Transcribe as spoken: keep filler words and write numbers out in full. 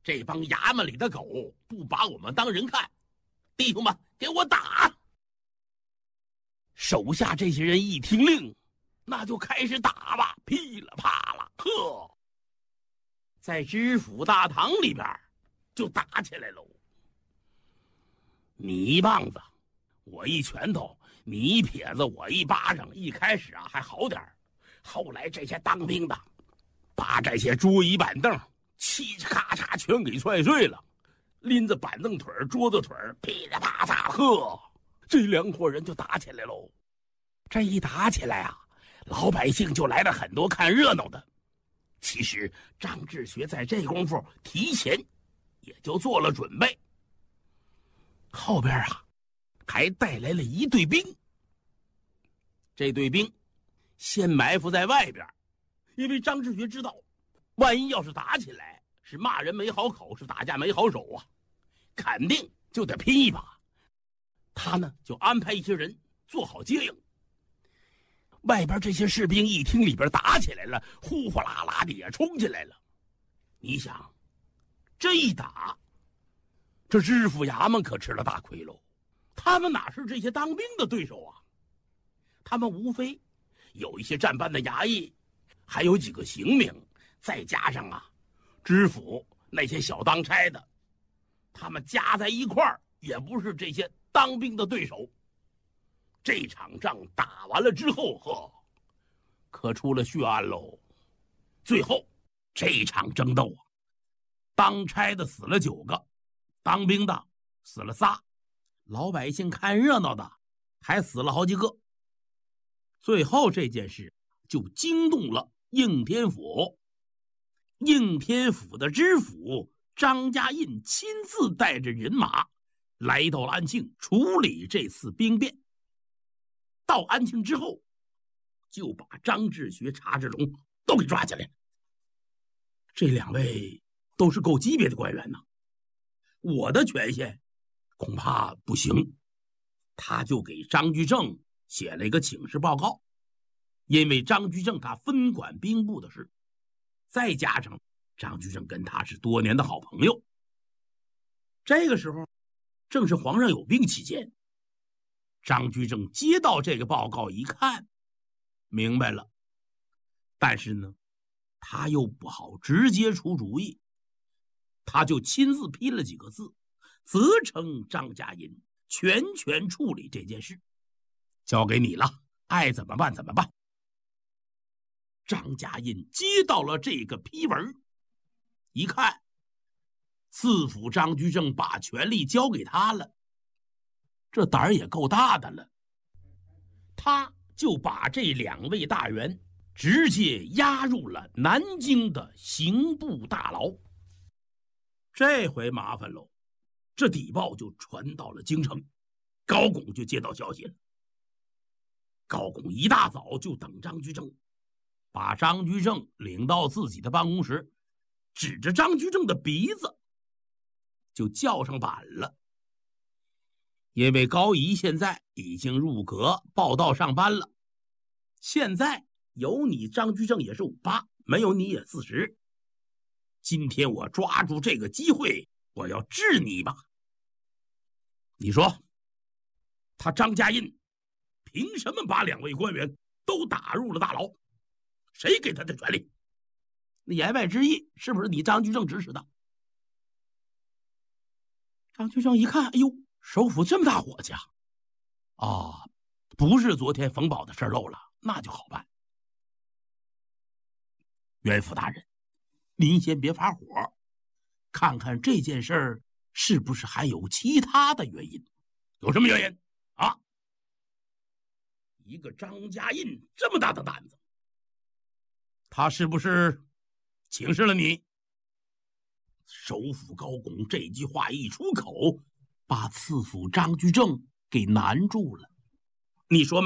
这帮衙门里的狗不把我们当人看，弟兄们，给我打！手下这些人一听令，那就开始打吧，噼里啪啦，呵，在知府大堂里边就打起来喽。你一棒子，我一拳头，你一撇子，我一巴掌。一开始啊还好点，后来这些当兵的把这些桌椅板凳嘁哧咔嚓全给踹碎了，拎着板凳腿桌子腿噼里啪嚓，呵，这两伙人就打起来喽。这一打起来啊，老百姓就来了很多看热闹的。其实张志学在这功夫提前也就做了准备，后边啊还带来了一队兵。这队兵先埋伏在外边，因为张志学知道，万一要是打起来，是骂人没好口，是打架没好手啊，肯定就得拼一把。他呢就安排一些人做好接应。外边这些士兵一听里边打起来了，呼呼啦啦的也冲进来了。你想，这一打，这知府衙门可吃了大亏喽。他们哪是这些当兵的对手啊？他们无非有一些战班的衙役，还有几个刑名，再加上啊，知府那些小当差的，他们加在一块儿也不是这些当兵的对手。这场仗打完了之后，呵，可出了血案喽。最后这场争斗啊，当差的死了九个，当兵的死了仨，老百姓看热闹的还死了好几个。最后这件事就惊动了应天府，应天府的知府张家印亲自带着人马来到了安庆处理这次兵变。到安庆之后，就把张志学、查志龙都给抓起来了。这两位都是够级别的官员呐，我的权限恐怕不行。他就给张居正写了一个请示报告，因为张居正他分管兵部的事，再加上张居正跟他是多年的好朋友。这个时候正是皇上有病期间，张居正接到这个报告一看，明白了，但是呢，他又不好直接出主意，他就亲自批了几个字，责成张家印全权处理这件事，交给你了，爱怎么办怎么办。张家印接到了这个批文，一看，赐府张居正把权力交给他了，这胆儿也够大的了。他就把这两位大员直接押入了南京的刑部大牢。这回麻烦喽，这底报就传到了京城，高拱就接到消息了。高拱一大早就等张居正，把张居正领到自己的办公室，指着张居正的鼻子就叫上板了。因为高仪现在已经入阁报到上班了，现在有你张居正也是五八，没有你也四十。今天我抓住这个机会，我要治你吧。你说他张家印凭什么把两位官员都打入了大牢？谁给他的权利？那言外之意是不是你张居正指使的？张居正一看，哎呦，首府这么大伙计啊！啊，不是昨天冯保的事漏了，那就好办。袁府大人，您先别发火，看看这件事儿是不是还有其他的原因？有什么原因啊？一个张家印这么大的胆子，他是不是请示了你？首府高拱这句话一出口，把赐府张居正给难住了。你说